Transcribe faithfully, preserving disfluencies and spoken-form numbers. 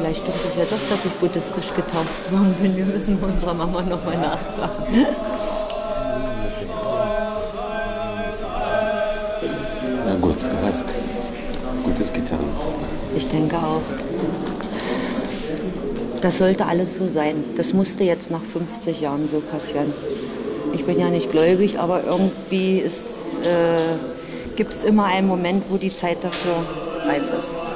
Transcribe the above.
vielleicht stimmt es ja doch, dass ich buddhistisch getauft worden bin. Wir müssen unserer Mama nochmal nachfragen. Na gut, du hast Gutes getan. Ich denke auch. Das sollte alles so sein. Das musste jetzt nach fünfzig Jahren so passieren. Ich bin ja nicht gläubig, aber irgendwie äh, gibt es immer einen Moment, wo die Zeit dafür reif ist.